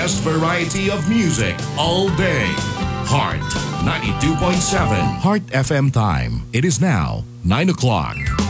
best variety of music all day. Heart 92.7 Heart FM time. It is now 9 o'clock.